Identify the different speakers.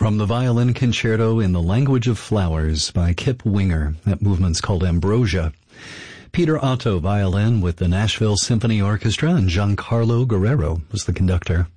Speaker 1: From the Violin Concerto in the Language of Flowers by Kip Winger. That movement's called Ambrosia. Peter Otto, violin with the Nashville Symphony Orchestra, and Giancarlo Guerrero was the conductor.